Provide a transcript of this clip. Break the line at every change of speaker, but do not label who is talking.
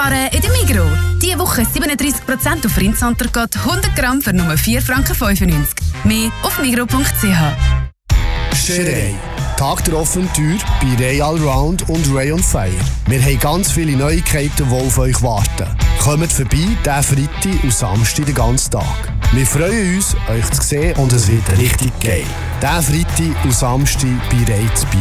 Sparen in der Migros. Diese Woche 37% auf Rindsontergott, 100 Gramm für nur 4,95 Franken. Mehr auf migros.ch.
Scherei. Tag der offenen Tür bei Ray Allround und Ray on Fire. Wir haben ganz viele Neuigkeiten, die auf euch warten. Kommt vorbei, diesen Freitag und Samstag den ganzen Tag. Wir freuen uns, euch zu sehen und es wird richtig geil. Diesen Freitag und Samstag bei Ray zu Biel.